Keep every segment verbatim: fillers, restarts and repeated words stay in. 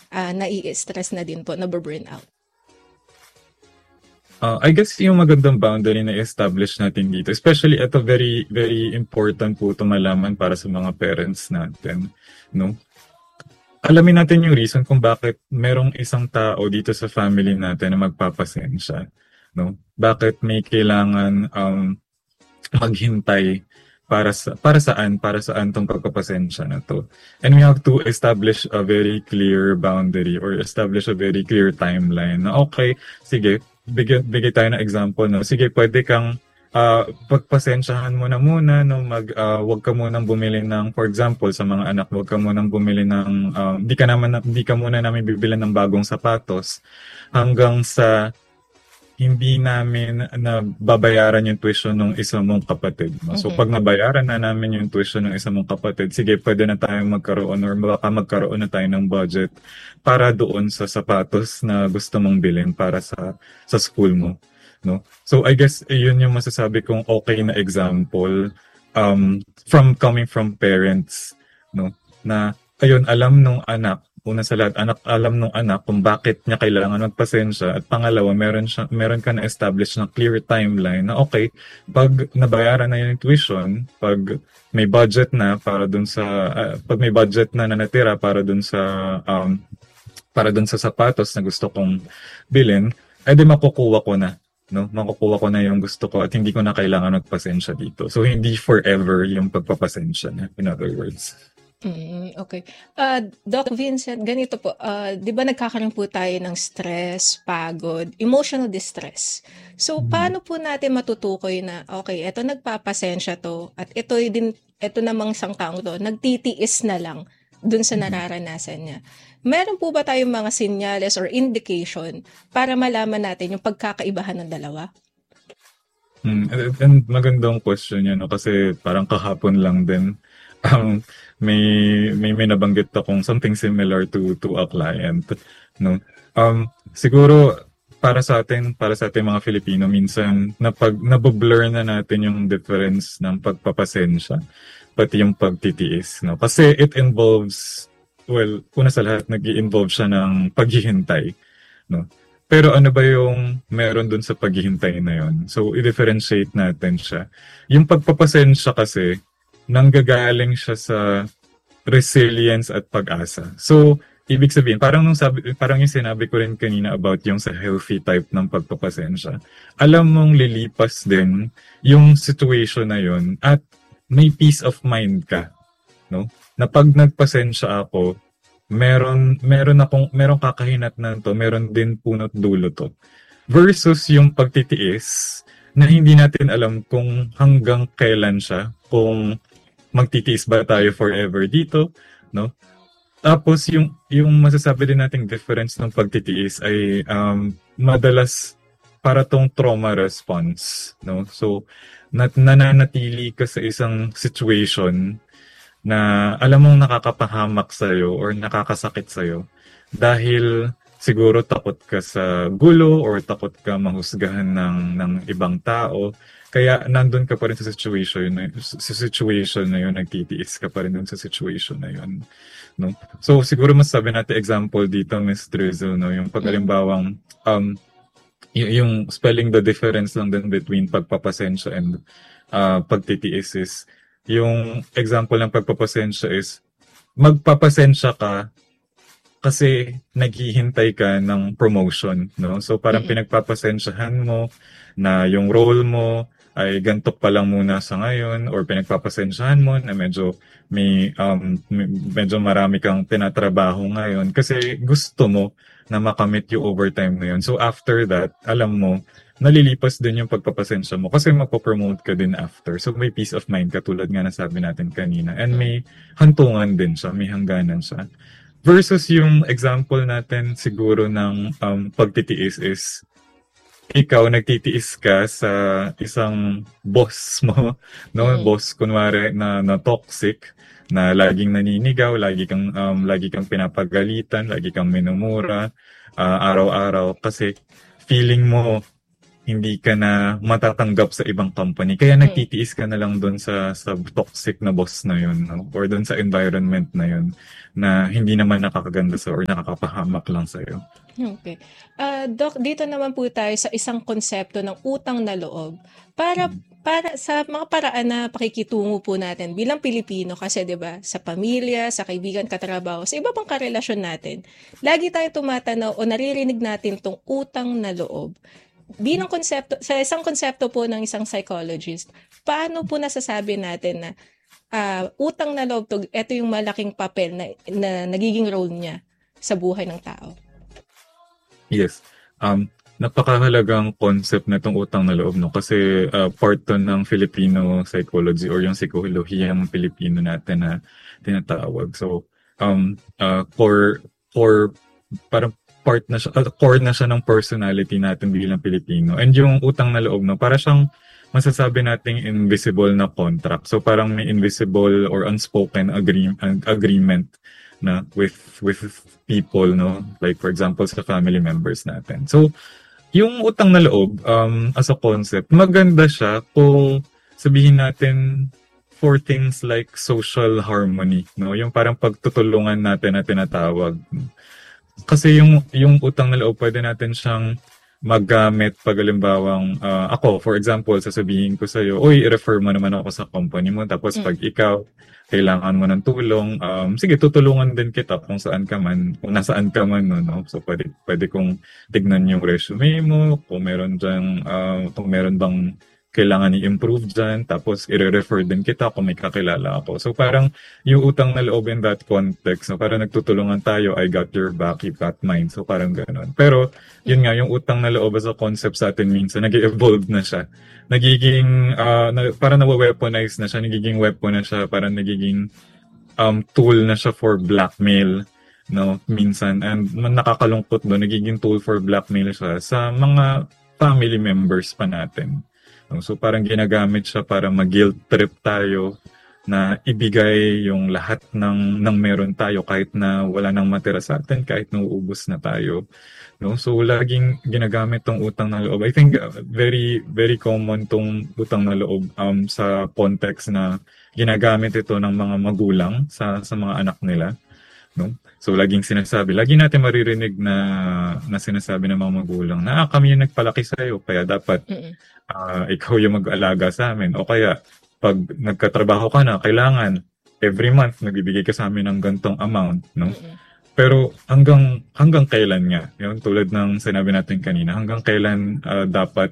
uh, nai-stress na din po, nababurn out? Uh, I guess yung magandang boundary na establish natin dito, especially ito very very important po ito malaman para sa mga parents natin, no? Alamin natin yung reason kung bakit merong isang tao dito sa family natin na magpapasensya, no? Bakit may kailangan um, maghintay para sa para saan para saan tong pagpapasensya na to. And we have to establish a very clear boundary or establish a very clear timeline na okay, sige, bigay, bigay tayo ng example, no? Sige, pwede kang uh, pagpasensyahan mo na muna, no? Mag, uh, wag ka munang bumili ng, for example, sa mga anak, wag ka munang bumili ng, uh, di ka naman, di ka muna namin bibili ng bagong sapatos hanggang sa hindi namin na babayaran yung tuition ng isa mong kapatid. No? So, pag nabayaran na namin yung tuition ng isa mong kapatid, sige, pwede na tayong magkaroon or baka magkaroon na tayo ng budget para doon sa sapatos na gusto mong bilhin para sa sa school mo. No? So, I guess, yun yung masasabi kong okay na example um, from coming from parents. No? Na, ayun, alam nung anak, una sa lahat, anak, alam nung anak kung bakit niya kailangan magpasensya. At pangalawa, meron, siya, meron ka na-establish na clear timeline na okay, pag nabayaran na yung tuition, pag may budget na para dun sa, uh, pag may budget na na natira para dun sa, um, para dun sa sapatos na gusto kong bilhin, ay di makukuha ko na. No? Makukuha ko na yung gusto ko at hindi ko na kailangan magpasensya dito. So, hindi forever yung pagpapasensya na, in other words. Mm, okay. Uh, Doc Vincent, ganito po, uh, di ba nagkakaroon po tayo ng stress, pagod, emotional distress. So, paano po natin matutukoy na, okay, eto nagpapasensya to, at ito din, eto namang isang taong to, nagtitiis na lang dun sa nararanasan niya. Meron po ba tayong mga senyales or indication para malaman natin yung pagkakaibahan ng dalawa? Hmm, and, and magandang question yan, no? Kasi parang kahapon lang din, um, may may may nabanggit akong something similar to to a client, no? Um siguro para sa atin, para sa ating mga Filipino, minsan napag naboblur na natin yung difference ng pagpapasensya pati yung pagtitiis, no? Kasi it involves, well, una sa lahat nag-i-involve siya ng paghihintay, no? Pero ano ba yung meron dun sa paghihintay na yon? So i-differentiate natin siya. Yung pagpapasensya kasi nanggagaling siya sa resilience at pag-asa. So, ibig sabihin, parang nung sabi, parang yung sinabi ko rin kanina about yung sa healthy type ng pagpapasensya. Alam mong lilipas din yung situation na yon at may peace of mind ka, no? Na pag nagpasensya ako, meron meron akong meron kakahinatnan to, meron din punot dulo to. Versus yung pagtitiis na hindi natin alam kung hanggang kailan siya, kung magtitiis ba tayo forever dito, no? Tapos yung yung masasabi din nating difference ng pagtitiis ay um, madalas para tong trauma response, no? So nat nananatili ka sa isang situation na alam mong nakakapahamak sa'yo or nakakasakit sa'yo dahil siguro takot ka sa gulo or takot ka mahusgahan ng ng ibang tao. Kaya nandun ka pa rin sa situation na sa situation na yun, nagtitiis ka pa rin dun sa situation na yun, no? So siguro masasabi natin example dito, Miss Drizzle, no, yung pag-alimbawang um y- yung spelling the difference lang din between pagpapasensya and uh, pagtitiis is yung example ng pagpapasensya is magpapasensya ka kasi naghihintay ka ng promotion, no? So parang mm-hmm. pinagpapasensyahan mo na yung role mo ay ganito pa lang muna sa ngayon, or pinagpapasensyahan mo na medyo may um medyo marami kang tinatrabaho ngayon kasi gusto mo na makamit yung overtime na yun. So after that, alam mo, nalilipas din yung pagpapasensya mo kasi mapopromote ka din after. So may peace of mind katulad nga nasabi natin kanina. And may hantungan din siya, may hangganan siya. Versus yung example natin siguro ng um, pagtitiis is ikaw nagtitiis ka sa isang boss mo, no? Mm. Boss kunwari na, na toxic, na laging naninigaw, lagi kang um, lagi kang pinapagalitan, lagi kang minumura uh, araw-araw kasi feeling mo hindi ka na matatanggap sa ibang company. Kaya Mm. nagtitiis ka na lang doon sa sa toxic na boss na yun, no? Or doon sa environment na yun na hindi naman nakakaganda sa or nakakapahamak lang sa'yo. Okay. Ah, Doc, dito naman po tayo sa isang konsepto ng utang na loob. Para para sa mga paraan na pakikitungo po natin bilang Pilipino kasi 'di ba, sa pamilya, sa kaibigan, katrabaho, sa iba pang karelasyon natin, lagi tayo tumatanaw o naririnig natin tong utang na loob. Bilang konsepto, sa isang konsepto po ng isang psychologist, paano po nasasabi natin na ah, utang na loob to, ito yung malaking papel na, na nagiging role niya sa buhay ng tao? Yes. Um, napakahalagang concept na itong utang na loob, no? Kasi uh, part to ng Filipino psychology or yung psikolohiyang Pilipino natin na tinatawag. So, um, uh, core, core, parang part na siya, uh, core na siya ng personality natin bilang Pilipino. And yung utang na loob, no? Para siyang masasabi nating invisible na contract. So, parang may invisible or unspoken agree- agreement na with with people, no, like for example sa family members natin. So yung utang na loob, um as a concept, maganda siya kung sabihin natin for things like social harmony, no, yung parang pagtutulungan natin na tinatawag. Kasi yung yung utang na loob, pwede natin siyang magamit pag halimbawang uh, ako, for example, sasabihin ko sa'yo, uy, i-refer mo naman ako sa company mo. Tapos pag ikaw, kailangan mo ng tulong, um, sige, tutulungan din kita kung saan ka man, kung nasaan ka man, no, no? So, pwede, pwede kong tignan yung resume mo, kung meron dyan, uh, kung meron bang kailangan i-improve dyan, tapos i-refer din kita kung may kakilala ako. So, parang yung utang na loob in that context, no, parang nagtutulungan tayo, I got your back, you got mine. So, parang ganun. Pero, yun nga, yung utang na loob as a concept sa atin minsan, nag-evolve na siya. Nagiging, uh, na, parang nawe-weaponize na siya, nagiging weapon na siya, parang nagiging um, tool na siya for blackmail, no, minsan. And nakakalungkot doon, nagiging tool for blackmail siya sa mga family members pa natin. So parang ginagamit siya para mag-guilt trip tayo na ibigay yung lahat ng ng meron tayo kahit na wala nang matira sa atin, kahit nauubos na tayo. No? So laging ginagamit tong utang na loob. I think uh, very very common tong utang na loob um sa context na ginagamit ito ng mga magulang sa sa mga anak nila. No? So laging sinasabi, lagi natin maririnig na na sinasabi ng mga magulang na ah, kami yung nagpalaki sa iyo kaya dapat uh, ikaw yung mag-alaga sa amin. O kaya pag nagkatrabaho ka na, kailangan every month nagbibigay ka sa amin ng gantong amount, no? Pero hanggang hanggang kailan nga? Yun, tulad ng sinabi natin kanina, hanggang kailan uh, dapat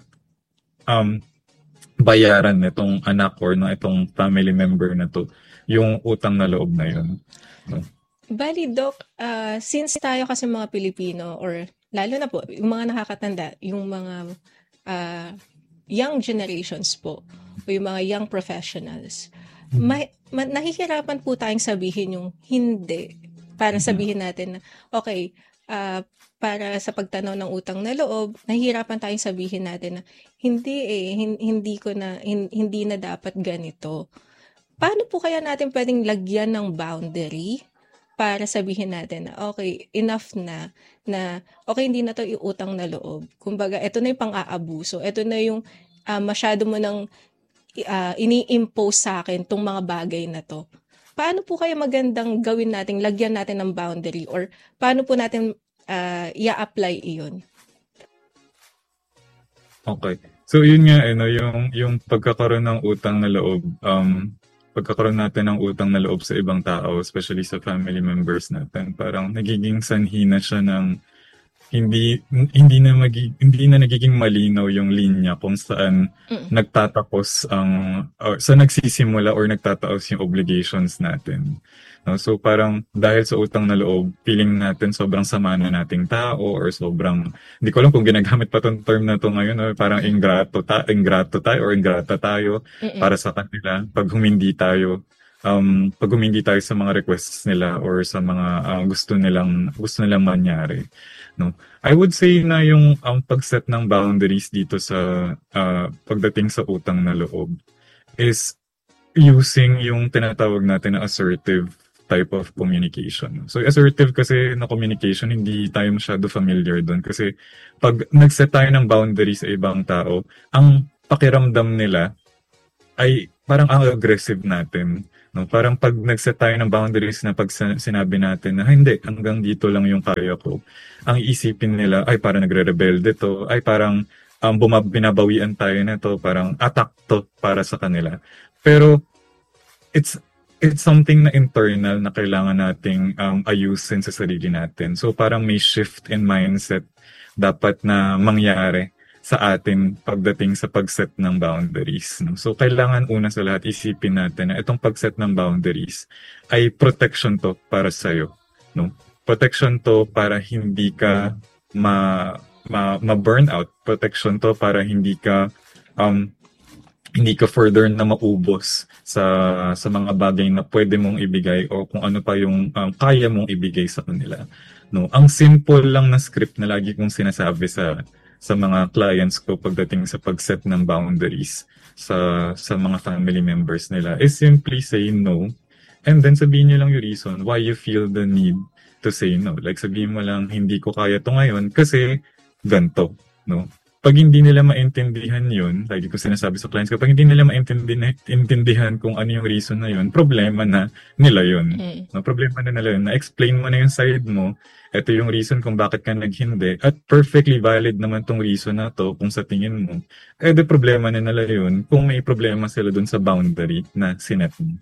um bayaran nitong anak or na itong family member na to yung utang na loob na yun, no? Bali, Doc, uh, since tayo kasi mga Pilipino or lalo na po, yung mga nakakatanda, yung mga uh, young generations po, o yung mga young professionals, may, ma, nahihirapan po tayong sabihin yung hindi para sabihin natin na, okay, uh, para sa pagtanaw ng utang na loob, nahihirapan tayong sabihin natin na, hindi eh, hin, hindi ko na, hin, hindi na dapat ganito. Paano po kaya natin pwedeng lagyan ng boundary para sabihin natin na okay, enough na, na okay, hindi na to iutang na loob. Kumbaga, ito na yung pang-aabuso. Ito na yung uh, masyado mo nang uh, ini-impose sa akin tong mga bagay na to. Paano po kaya magandang gawin natin, lagyan natin ng boundary or paano po natin uh, i-apply iyon? Okay. So, yun nga, ano, yung, yung pagkakaroon ng utang na loob, um, pagkakaroon natin ng utang na loob sa ibang tao, especially sa family members natin, parang nagiging sanhi na siya ng hindi hindi na magi, hindi na nagiging malinaw yung linya kung saan mm. nagtatapos ang or sa nagsisimula or nagtataos yung obligations natin. No? So parang dahil sa utang na loob, feeling natin sobrang sama na nating tao or sobrang, hindi ko alam kung ginagamit pa tong term na to ngayon, or parang ingrato, ta, ingrato tayo or ingrata tayo Mm-mm. para sa kanila pag humindi tayo. Um, pag humindi tayo sa mga requests nila or sa mga uh, gusto nilang gusto nilang mangyari, no, I would say na yung ang um, pag-set ng boundaries dito sa uh, pagdating sa utang na loob is using yung tinatawag natin na assertive type of communication. So assertive kasi na communication, hindi tayo masyado familiar doon. Kasi pag nag-set tayo ng boundary sa ibang tao, ang pakiramdam nila ay parang ang aggressive natin. No? Parang pag nag-set tayo ng boundaries na pag sinabi natin na hindi, hanggang dito lang yung kaya ko, ang isipin nila ay parang nagre-rebelde to, ay parang um, bumab- binabawian tayo na to, parang attack to para sa kanila. Pero it's it's something na internal na kailangan nating um, ayusin sa sarili natin. So parang may shift in mindset dapat na mangyari sa atin pagdating sa pag-set ng boundaries. No? So kailangan una sa lahat isipin natin na itong pag-set ng boundaries ay protection to para sa'yo. No? Protection to para hindi ka ma, ma, ma-burnout. Protection to para hindi ka um, hindi ka further na maubos sa sa mga bagay na pwede mong ibigay o kung ano pa yung um, kaya mong ibigay sa kanila. No, ang simple lang na script na lagi kong sinasabi sa sa mga clients ko pagdating sa pag-set ng boundaries sa sa mga family members nila is simply say no, and then sabihin niyo lang yung reason why you feel the need to say no. Like sabihin mo lang, hindi ko kaya to ngayon kasi ganto, no? Pag hindi nila maintindihan yun, lagi ko sinasabi sa clients ko, pag hindi nila maintindihan kung ano yung reason na yun, problema na nila yun. Mm. No, problema na nila yun. Na-explain mo na yung side mo, ito yung reason kung bakit ka naghindi, at perfectly valid naman tong reason na to kung sa tingin mo. Eh, de problema na nila yun kung may problema sila dun sa boundary na sinet mo.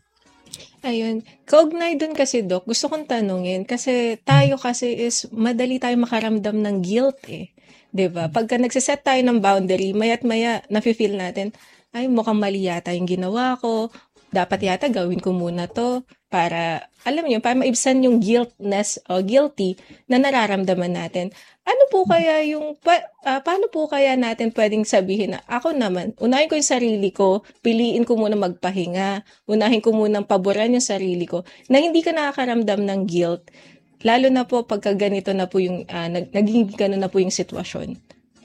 Ayun. Kaugnay dun kasi, Doc, gusto kong tanungin, kasi tayo kasi is madali tayo makaramdam ng guilt eh. Diba? Pagka nagsiset tayo ng boundary, maya't maya, nafe-feel natin, ay mukhang mali yata yung ginawa ko, dapat yata gawin ko muna to, para, alam niyo, para maibsan yung guiltness o guilty na nararamdaman natin. Ano po kaya yung, pa, uh, paano po kaya natin pwedeng sabihin na, ako naman, unahin ko yung sarili ko, piliin ko muna magpahinga, unahin ko muna paboran yung sarili ko, na hindi ka nakakaramdam ng guilt, lalo na po pagka ganito na po yung, uh, nag, naging gano'n na po yung sitwasyon.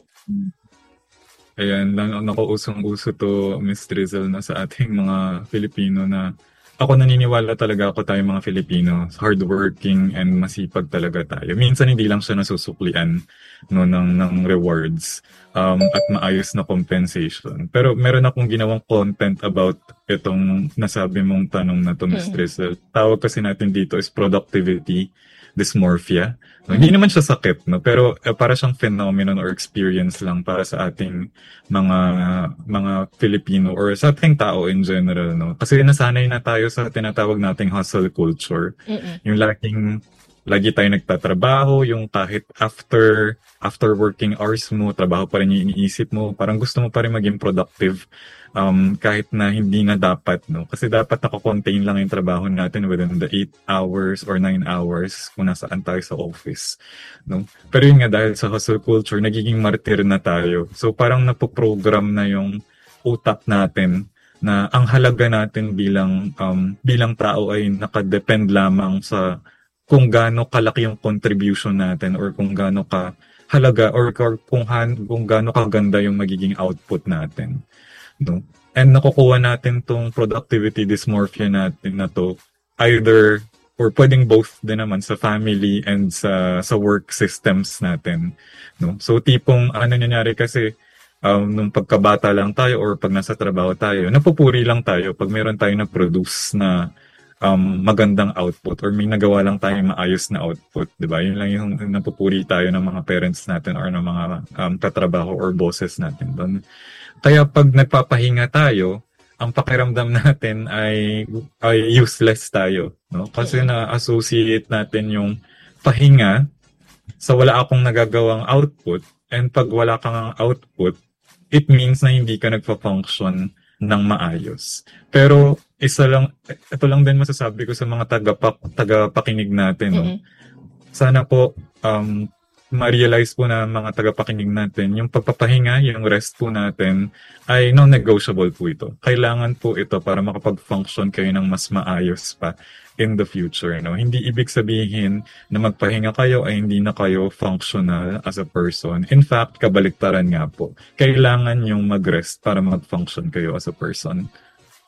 Ayan, nakuusong-uso to, Miss Drizzle, na sa ating mga Filipino na ako naniniwala talaga ako tayong mga Filipino, hardworking and masipag talaga tayo. Minsan hindi lang siya nasusuklian no, ng, ng rewards um, at maayos na compensation. Pero meron akong ginawang content about itong nasabi mong tanong na to, Miss Drizzle. Tawag kasi natin dito is productivity dysmorphia. No, hindi naman siya sakit, no? Pero uh, para siyang phenomenon or experience lang para sa ating mga mga Filipino or sa ating tao in general, no? Kasi nasanay na tayo sa tinatawag nating hustle culture. Mm-mm. Yung laging lagi tayo nagtatrabaho, yung kahit after after working hours mo, trabaho pa rin yung iniisip mo, parang gusto mo pa rin maging productive um, kahit na hindi na dapat, no? Kasi dapat nako-contain lang yung trabaho natin within the eight hours or nine hours kung nasaan tayo sa office, no? Pero yun nga, dahil sa hustle culture, nagiging martir na tayo. So parang napoprogram na yung utak natin na ang halaga natin bilang um, bilang tao ay nakadepend lamang sa kung gaano kalaki yung contribution natin or kung gaano ka halaga or kung, kung gaano kaganda yung magiging output natin. No? And nakukuha natin tong productivity dysmorphia natin na to either or pwedeng both din naman sa family and sa sa work systems natin. No? So tipong ano nangyari kasi um, nung pagkabata lang tayo or pag nasa trabaho tayo, napupuri lang tayo pag meron tayong na-produce na um, magandang output or may nagawa lang tayong maayos na output, di ba? Yun lang yung napupuri tayo ng mga parents natin or ng mga um, katrabaho or bosses natin doon. Kaya pag nagpapahinga tayo, ang pakiramdam natin ay, ay useless tayo, no? Kasi na-associate natin yung pahinga sa wala akong nagagawang output, and pag wala kang output, it means na hindi ka nagpa-function ng maayos. Pero isa lang, ito lang din masasabi ko sa mga tagapak, tagapakinig natin. No? Mm-hmm. Sana po um, ma-realize po na mga tagapakinig natin, yung pagpapahinga, yung rest po natin ay non-negotiable po ito. Kailangan po ito para makapag-function kayo ng mas maayos pa in the future. No? Hindi ibig sabihin na magpahinga kayo ay hindi na kayo functional as a person. In fact, kabaliktaran nga po. Kailangan yung mag-rest para mag-function kayo as a person.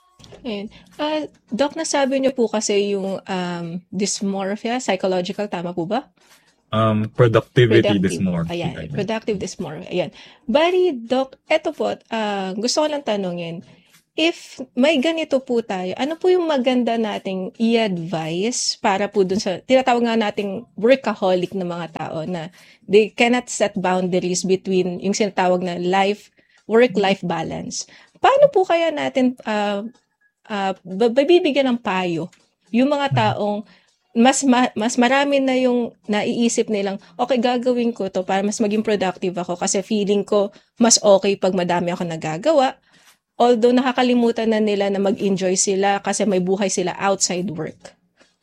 Ayun. Ah, Doc, nasabi niyo po kasi yung um, dysmorphia, psychological, tama po ba? Um, productivity Productive. dysmorphia. Ayan, Ayan. productive dysmorphia. Ayan. Bali, Doc, eto po, ah, gusto ko lang tanungin, if may ganito po tayo, ano po yung maganda nating i-advise para po dun sa, tinatawag nga nating workaholic na mga tao na they cannot set boundaries between yung sinatawag na life, work-life balance. Paano po kaya natin uh, uh, babibigyan ng payo yung mga taong mas ma- mas marami na yung naiisip nilang, okay, gagawin ko to para mas maging productive ako kasi feeling ko mas okay pag madami ako nagagawa. Although nakakalimutan na nila na mag-enjoy sila kasi may buhay sila outside work.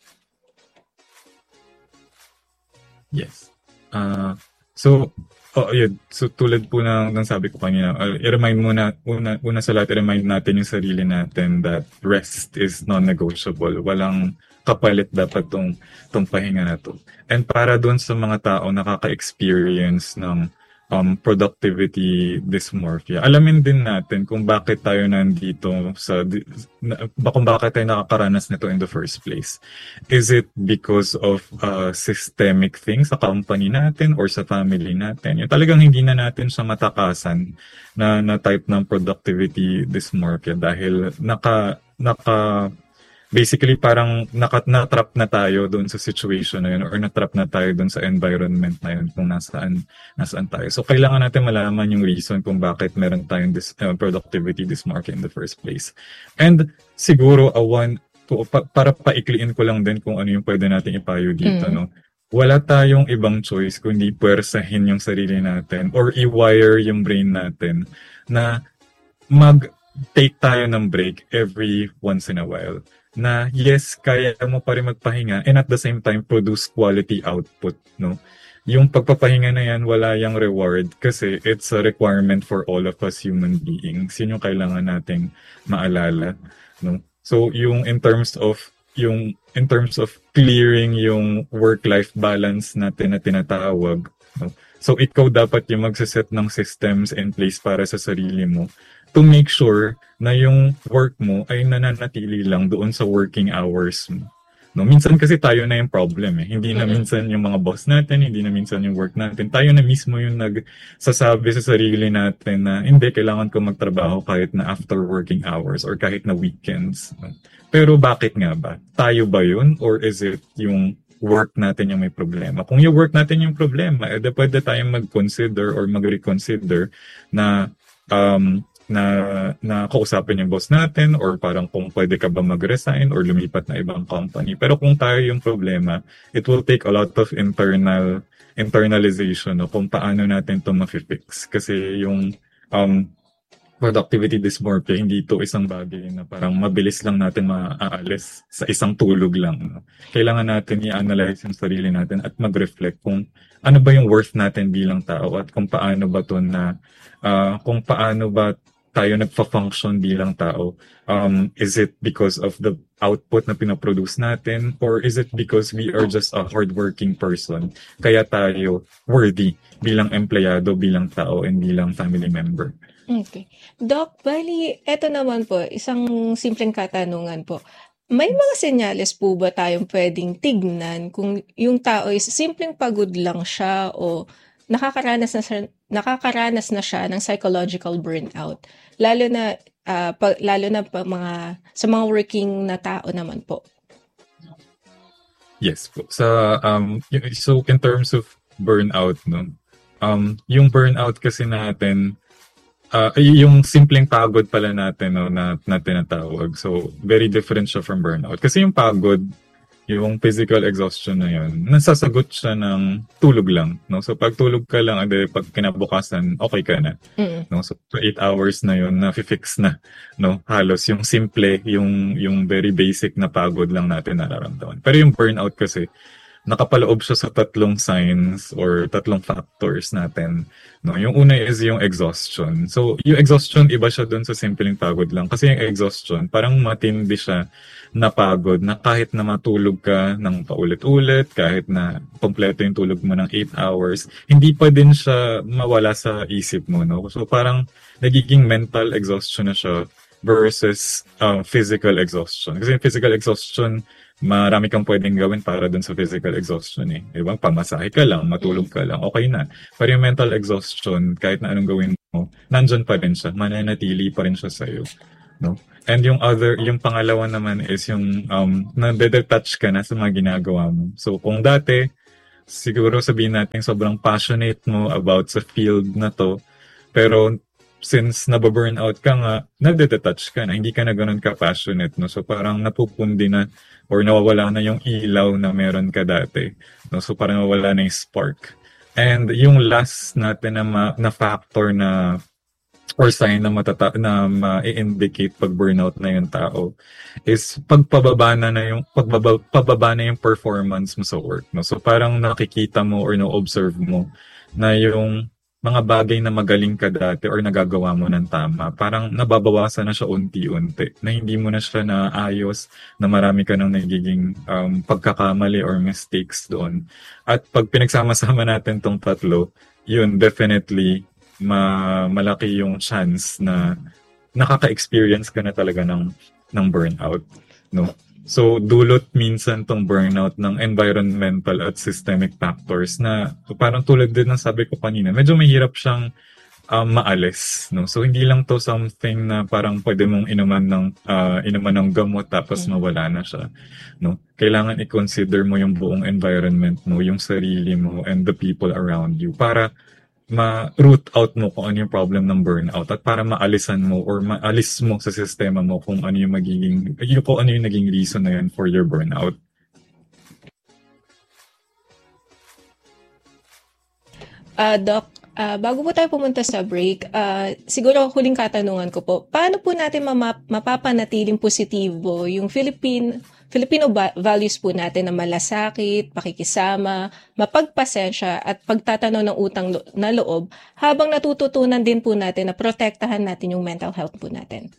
Yes. Uh, so, oh, yun. So, tulad po ng, ng sabi ko kanina, uh, i-remind muna, una, una sa lahat, i-remind natin yung sarili natin that rest is non-negotiable. Walang kapalit dapat tong, tong pahinga na to. And para doon sa mga tao nakaka-experience ng um, productivity dysmorphia, alamin din natin kung bakit tayo nandito sa, na, kung bakit tayo nakakaranas nito in the first place. Is it because of uh, systemic things sa company natin or sa family natin? Yung talagang hindi na natin siya matakasan na, na type ng productivity dysmorphia dahil naka, naka, basically parang naka, na-trap na tayo doon sa situation na yun or na-trap na tayo doon sa environment na yun kung nasaan, nasaan tayo. So kailangan natin malaman yung reason kung bakit meron tayong dis, uh, productivity dysmorphia in the first place. And siguro a one, to, pa, para paikliin ko lang din kung ano yung pwede natin ipayo dito, mm. no? Wala tayong ibang choice kundi puwersahin yung sarili natin or i-wire yung brain natin na mag-take tayo ng break every once in a while. Na yes, kaya mo pa rin magpahinga and at the same time produce quality output, no? Yung pagpapahinga na yan, wala yung reward kasi it's a requirement for all of us human beings. Yun yung kailangan nating maalala, no? So yung in terms of yung in terms of clearing yung work-life balance natin na tinatawag, no? So ikaw dapat yung magsaset ng systems in place para sa sarili mo to make sure na yung work mo ay nananatili lang doon sa working hours mo. No, minsan kasi tayo na yung problem eh. Hindi na minsan yung mga boss natin, hindi na minsan yung work natin. Tayo na mismo yung nagsasabi sa sarili natin na hindi, kailangan ko magtrabaho kahit na after working hours or kahit na weekends. Pero bakit nga ba? Tayo ba yun? Or is it yung work natin yung may problema? Kung yung work natin yung problema, eh pwede tayong mag-consider or mag-reconsider na um, na na kausapin yung boss natin or parang kung pwede ka ba mag-resign or lumipat na ibang company. Pero kung tayo yung problema, it will take a lot of internal internalization no, kung paano natin ito ma-fix. Kasi yung um, productivity dysmorphia, hindi ito isang bagay na parang mabilis lang natin maaalis sa isang tulog lang. No? Kailangan natin i-analyze yung sarili natin at mag-reflect kung ano ba yung worth natin bilang tao at kung paano ba to na uh, kung paano ba tayo nagfa-function bilang tao. Um, is it because of the output na pinaproduce natin or is it because we are just a hardworking person kaya tayo worthy bilang empleyado, bilang tao, and bilang family member? Okay. Doc, bali, eto naman po, isang simpleng katanungan po. May mga senyales po ba tayong pwedeng tignan kung yung tao is simpleng pagod lang siya o nakakaranas na siya, nakakaranas na siya ng psychological burnout? Lalo na uh, pa, lalo na pa mga sa mga working na tao naman po. Yes po. Sa um so in terms of burnout, no. Um yung burnout kasi natin Uh, yung simpleng pagod pala natin no, na, na tinatawag. So, very different siya from burnout. Kasi yung pagod, yung physical exhaustion na yun, nasasagot siya ng tulog lang. No? So, pag tulog ka lang, ade, pag kinabukasan, okay ka na. Mm-hmm. No? So, eight hours na yun, na-fix na. No? Halos yung simple, yung, yung very basic na pagod lang natin nararamdaman. Pero yung burnout kasi, nakapaloob siya sa tatlong signs or tatlong factors natin. No, yung una is yung exhaustion. So, yung exhaustion, iba siya dun sa simpleng pagod lang. Kasi yung exhaustion, parang matindi siya na pagod na kahit na matulog ka ng paulit-ulit, kahit na kompleto yung tulog mo ng eight hours, hindi pa din siya mawala sa isip mo. No? So, parang nagiging mental exhaustion na siya versus um, physical exhaustion. Kasi yung physical exhaustion, marami kang pwedeng gawin para dun sa physical exhaustion eh. Diba? Pamasahe ka lang, matulog ka lang, okay na. Pero yung mental exhaustion, kahit na anong gawin mo, nandyan pa rin siya, mananatili pa rin siya sa'yo. No? And yung other, yung pangalawa naman is yung um, na-detach ka na sa mga ginagawa mo. So kung dati, siguro sabihin natin sobrang passionate mo about sa field na to, pero since nababurnout ka nga, nade-detach ka na, hindi ka na ganun ka-passionate, no? So parang napupundi na or nawawala na yung ilaw na meron ka dati, no? So parang nawawala na yung spark. And yung last natin na, ma- na factor na or sign na matata na ma-indicate pag burnout na yung tao is pagpababa na na yung pagbaba, pababa na yung performance mo sa work, no? So parang nakikita mo or no-observe mo na yung mga bagay na magaling ka dati or nagagawa mo ng tama, parang nababawasan na siya unti-unti, na hindi mo na siya naayos, na marami ka nang nagiging um, pagkakamali or mistakes doon. At pag pinagsama-sama natin tong tatlo, yun, definitely, ma malaki yung chance na nakaka-experience ka na talaga ng, ng burnout, no? So, dulot minsan tong burnout ng environmental at systemic factors na parang tulad din ng sabi ko kanina, medyo mahirap siyang um, maalis, no? So, hindi lang to something na parang pwede mong inuman ng, uh, inuman ng gamot tapos mawala na siya, no? Kailangan i-consider mo yung buong environment mo, yung sarili mo, and the people around you para ma-root out mo kung ano yung problem ng burnout at para maalisan mo or maalis mo sa sistema mo kung ano yung magiging, yung, kung ano yung naging reason na yun for your burnout. Uh, Doc, uh, bago po tayo pumunta sa break, uh, siguro huling katanungan ko po, paano po natin mama- mapapanatiling positibo yung Philippine Filipino ba- values po natin na malasakit, pakikisama, mapagpasensya at pagtatanaw ng utang lo- na loob habang natututunan din po natin na protektahan natin yung mental health po natin?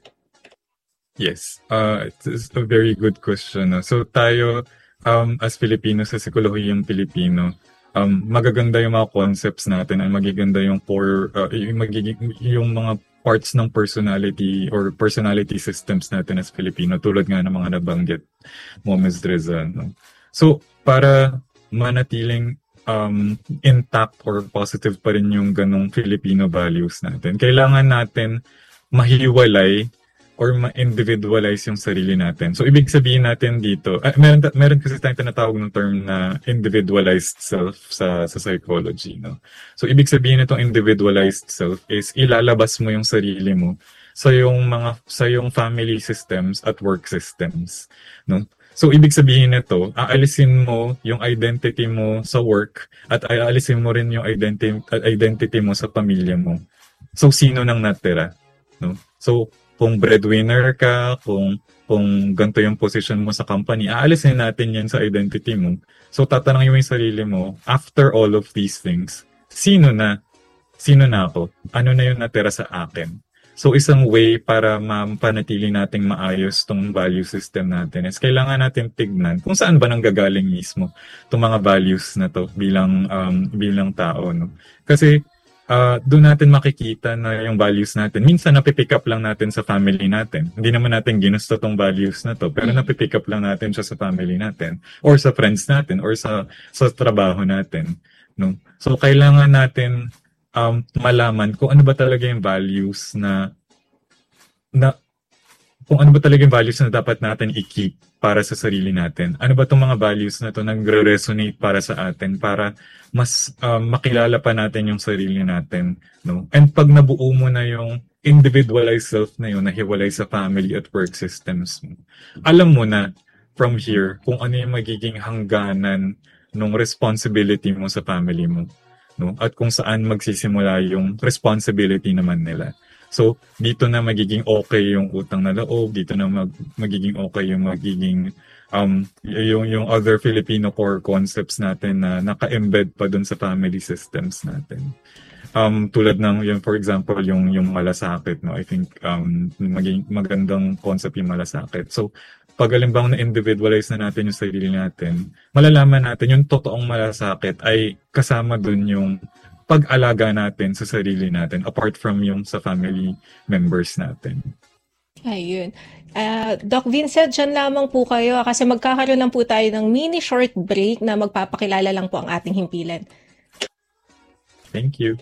Yes, uh, it's a very good question. No? So tayo, um, as Filipinos, sa psikolohiyang Pilipino, um, magaganda yung mga concepts natin at magiganda yung core, uh, yung, magiging, yung mga parts ng personality or personality systems natin as Filipino, tulad nga ng mga nabanggit mo, Miz Reza. No? So, para manatiling um, intact or positive pa rin yung ganong Filipino values natin, kailangan natin mahiwalay or ma-individualize yung sarili natin. So, ibig sabihin natin dito, ah, meron, meron kasi tayong tinatawag ng term na individualized self sa, sa psychology. No? So, ibig sabihin nitong individualized self is ilalabas mo yung sarili mo sa yung mga sa yung family systems at work systems. No? So, ibig sabihin nito, aalisin mo yung identity mo sa work at aalisin mo rin yung identity, identity mo sa pamilya mo. So, sino nang natira? No? So, kung breadwinner ka, kung kung ganito yung position mo sa company, aalisin natin yan sa identity mo. So tatanungin mo yung sarili mo, after all of these things, sino na? Sino na ako? Ano na yung natira sa akin? So isang way para mapanatili nating maayos tong value system natin is kailangan natin tignan kung saan ba nanggagaling mismo itong mga values na to bilang um, bilang tao. No? Kasi Uh, doon natin makikita na yung values natin. Minsan napipick up lang natin sa family natin. Hindi naman natin ginusto tong values na to, pero napipick up lang natin siya sa family natin or sa friends natin or sa sa trabaho natin. No? So kailangan natin um, malaman kung ano ba talaga yung values na na kung ano ba talaga yung values na dapat natin i-keep para sa sarili natin. Ano ba itong mga values na ito nagre-resonate para sa atin para mas um, makilala pa natin yung sarili natin. No? And pag nabuo mo na yung individualized self na yun, nahiwalay sa family at work systems mo, alam mo na from here kung ano yung magiging hangganan ng responsibility mo sa family mo. No? At kung saan magsisimula yung responsibility naman nila. So, dito na magiging okay yung utang na loob, dito na mag, magiging okay yung magiging um yung yung other Filipino core concepts natin na naka-embed pa dun sa family systems natin. Um tulad ng yung for example yung yung malasakit, no. I think um maging magandang concept yung malasakit. So, pag alimbang na individualize na natin yung sarili natin, malalaman natin yung totoong malasakit ay kasama dun yung pag-alaga natin sa sarili natin apart from yung sa family members natin. Ayun. Ah, Doc Vincent, diyan lamang po kayo kasi magkakaroon lang po tayo ng mini short break na magpapakilala lang po ang ating himpilan. Thank you.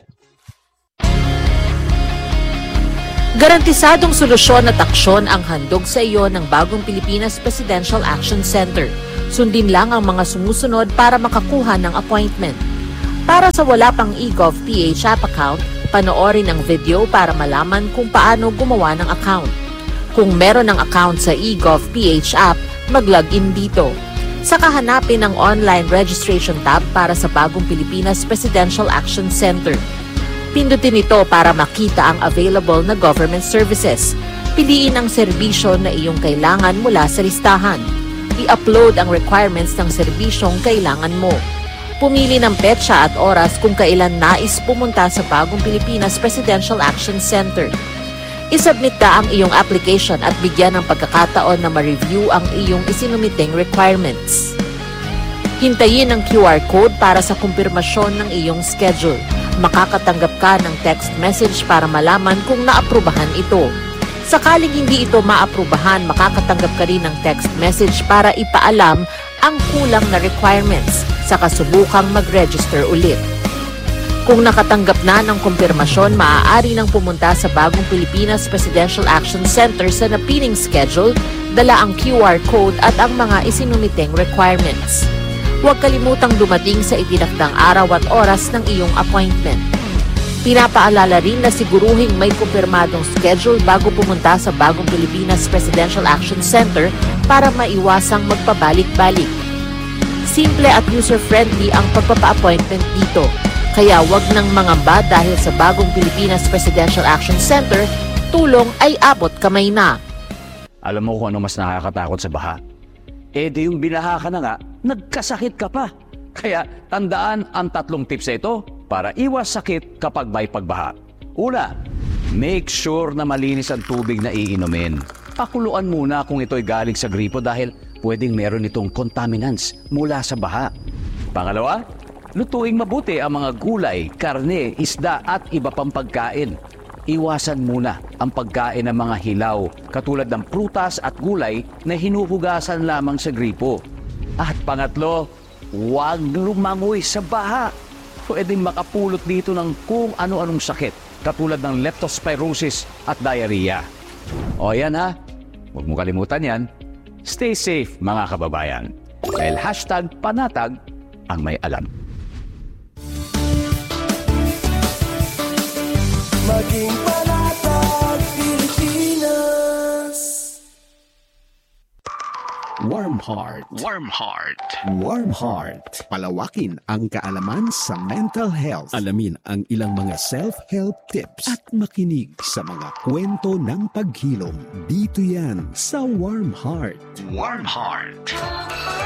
Garantisadong solusyon at aksyon ang handog sa iyo ng Bagong Pilipinas Presidential Action Center. Sundin lang ang mga sumusunod para makakuha ng appointment. Para sa wala pang eGovPH app account, panoorin ang video para malaman kung paano gumawa ng account. Kung meron ng account sa eGovPH app, mag-login dito. Saka hanapin ang online registration tab para sa Bagong Pilipinas Presidential Action Center. Pindutin ito para makita ang available na government services. Piliin ang serbisyo na iyong kailangan mula sa listahan. I-upload ang requirements ng serbisyong kailangan mo. Pumili ng petsa at oras kung kailan nais pumunta sa Bagong Pilipinas Presidential Action Center. I-submit ka ang iyong application at bigyan ng pagkakataon na ma-review ang iyong isinumiting requirements. Hintayin ang Q R code para sa kumpirmasyon ng iyong schedule. Makakatanggap ka ng text message para malaman kung naaprubahan ito. Sakaling hindi ito maaprubahan, makakatanggap ka rin ng text message para ipaalam ang kulang na requirements sa kasubukang mag-register ulit. Kung nakatanggap na ng kumpirmasyon, maaari nang pumunta sa Bagong Pilipinas Presidential Action Center sa napiling schedule, dala ang Q R code at ang mga isinumiteng requirements. Huwag kalimutang dumating sa itinakdang araw at oras ng iyong appointment. Pinapaalala rin na siguruhing may kumpirmadong schedule bago pumunta sa Bagong Pilipinas Presidential Action Center para maiwasang magpabalik-balik. Simple at user-friendly ang pagpapa-appointment dito, kaya wag nang mangamba dahil sa Bagong Pilipinas Presidential Action Center, tulong ay abot kamay na. Alam mo kung ano mas nakakatakot sa baha? Eh di yung binaha ka na nga, nagkasakit ka pa. Kaya tandaan ang tatlong tips na ito para iwas sakit kapag may pagbaha. Una, make sure na malinis ang tubig na iinumin. Pakuluan muna kung ito'y galing sa gripo dahil pwedeng meron itong contaminants mula sa baha. Pangalawa, lutuing mabuti ang mga gulay, karne, isda at iba pang pagkain. Iwasan muna ang pagkain ng mga hilaw katulad ng prutas at gulay na hinuhugasan lamang sa gripo. At pangatlo, huwag lumangoy sa baha. Pwedeng makapulot dito ng kung ano-anong sakit katulad ng leptospirosis at diarrhea. O yan ha, huwag mo kalimutan yan. Stay safe mga kababayan. Dahil hashtag panatag ang may alam. Maging panatag Pilipinas. Warm Heart. Warm Heart. Warm Heart. Palawakin ang kaalaman sa mental health. Alamin ang ilang mga self-help tips at makinig sa mga kwento ng paghilom. Dito yan sa Warm Heart. Warm Heart.